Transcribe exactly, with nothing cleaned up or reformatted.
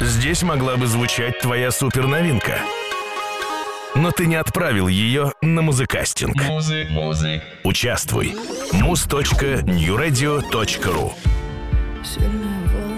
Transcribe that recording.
Здесь могла бы звучать твоя суперновинка. Но ты не отправил ее на музыкастинг. Музы, музы. Участвуй. муз точка ньюрадио точка ру. Сильная воля.